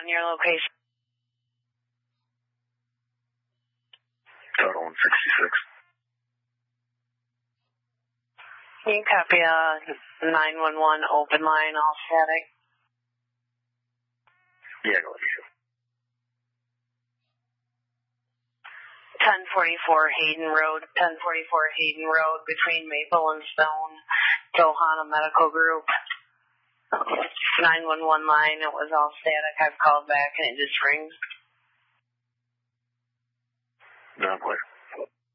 on your location. Total 166. Can you copy a 911 open line, all static? Yeah, go ahead. 1044 Hayden Road, between Maple and Stone, Johanna Medical Group. 911 line, it was all static. I've called back and it just rings. No, I'm clear.